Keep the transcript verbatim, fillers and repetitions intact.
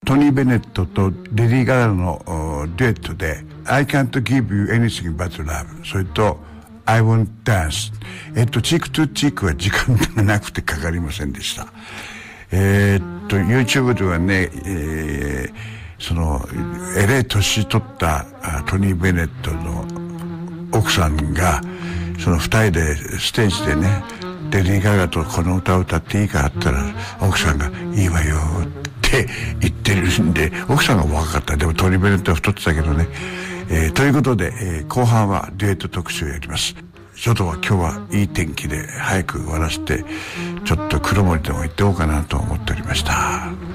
トニー・ベネットとレディー・ガガのデュエットで I can't give you anything but love、 それと I won't dance。 えっとチークトゥチークは時間がなくてかかりませんでした。えー、っと YouTube ではね、えー、そのえれい年取ったトニー・ベネットの奥さんがその二人でステージでね、レディー・ガガとこの歌を歌っていいかって言ったら奥さんがいいわよって言ってるんで、奥さんが若かった。でもトニー・ベネットは太ってたけどね、えー、ということで、えー、後半はデュエット特集をやります。外は今日はいい天気で早く終わらせてちょっと黒森でも行っておうかなと思っておりました。